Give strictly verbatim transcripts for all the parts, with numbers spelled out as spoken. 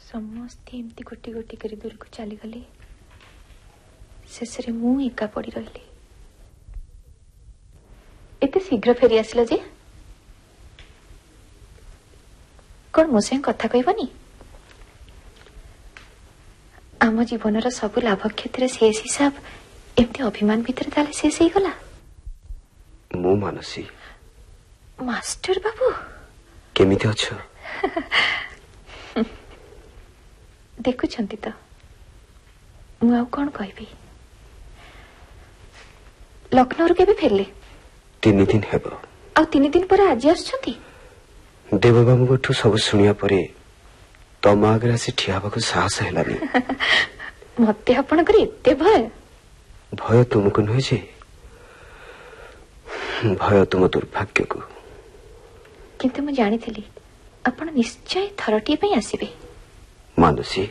समस्ते एमती गोटी गोटी कर दूर को चलीगले शेष मु एका पड़ी रही एते शीघ्र फेरी आसिल जे कौन मो संग कथा कहबनी आम जीवन सब लाभ क्षेत्र शेष हिसाब एमती अभिमान भितर ताले शेष ही गला मो मानसी मास्टर बाबू केमिति अछ देखुछंती तो मु आउ कौन कहबी लखनऊ के भी फेरले तीन दिन हेबो आ तीन दिन पर आज आछंती देव बाबू गोठू सब सुनिया परे तम आगे आसी ठिया बाको साहस हेलानी मते आपण करे एते भय भय तुमको नहे जे भय तुम दुर्भाग्य को किंतु मु जानी थली आपण निश्चय थरटी पे आसीबे मानसी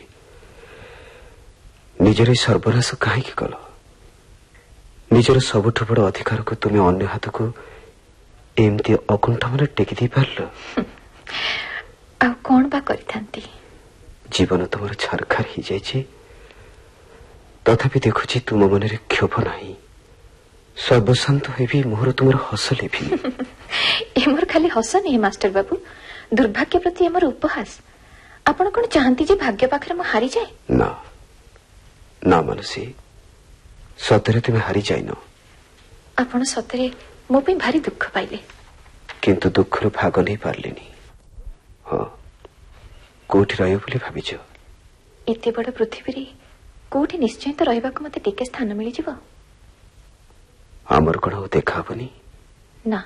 निजरे सर्वनाश काहे की कल निजर सबुठ बड़ अधिकार को तुम्हें अन्य हाथ को एमती अकुंठ मन टेकी दे पारल आ कौन बा करिथांती जीवन तुमर छरखार ही जाइछि तथापि देखुछि तुम मन रे क्षोभ नाही सर्वशांत हेबी मोहर तुमर हस लेबी एमर खाली हस नहीं मास्टर बाबू दुर्भाग्य प्रति एमर उपहास आपण कोन चाहंती जे भाग्य पाखरे मु हारी जाए ना ना मानसी सतरे तुम हारी जाइनो आपण सतरे मो पे भारी दुख पाइले किंतु दुखर भाग नहीं पारलिनी हाँ कोठी रहियो बोली भाबिछ एते बड़ पृथ्वी रे कोठी निश्चय तो रहबा को मते टिके स्थान मिली जिवो आमर कोन हो देखा बनी ना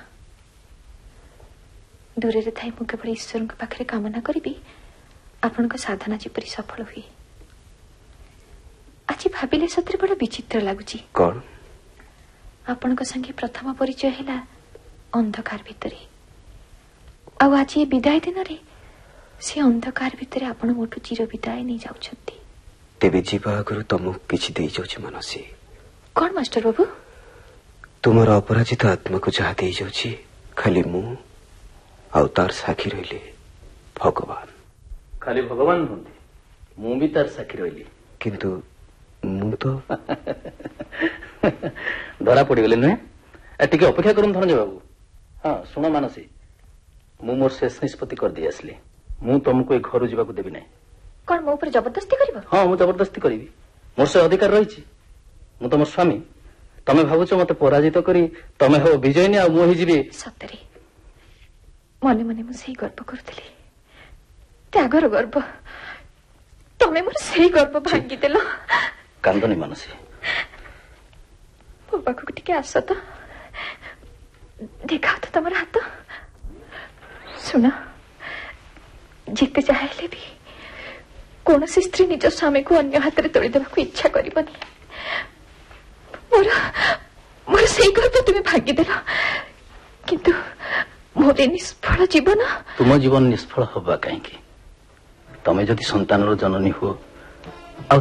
दूरे रे थाई मु केवल ईश्वर के पाखरे कामना करिबी आपण को साधना जेपरी सफल हुई आज भाविले सतरे बड़ा विचित्र लगुची कौन आपण को संगे प्रथम परिचय हैला अंधकार भितरे आ आज ये विदाय दिन रे से अंधकार भितरे आपण मोठू चिर विदाय नहीं जाउछंती तेबे जीवा आगरु तमु किछि देई जाउछि मनसी कौन मास्टर बाबू तुमर अपराजित आत्मा को जहा देई जाउछि खाली मु आ तार साखी रहिले भगवान खाली भगवान नहंती मु भी तार साखी रहिली किंतु मु तो धरा पड़ी गले नुहे टिके अपेक्षा करन धनंजय बाबू हाँ सुनो मानसी मु मोर शेष निष्पत्ति कर दी आसली मु तुमको ए घर जीवा को देबी नै कौन मो ऊपर जबरदस्ती करबो हाँ मु जबरदस्ती करिवि मोर से अधिकार रहिछि मु तुम स्वामी तमे भाबुछ मते पराजित करी तमे हो विजयनी आ मु ही जीवी सतरे मने मने मु सही गर्व करथली त्यागर गर्व तमे मोर सही गर्व भांगी देलो कांदनी मानसी मो पाखु टिके आस तो देखा तो तमर हाथ सुना जिते चाहे भी कौन सी स्त्री निज स्वामी को अन्य हाथ में तोड़ी देवा इच्छा करबनी मोर मोर सही गर्व तुम्हें भांगी देल किंतु मोर निष्फल जीवन तुम जीवन निष्फल हवा कहीं तमे जदि संतान जननी हो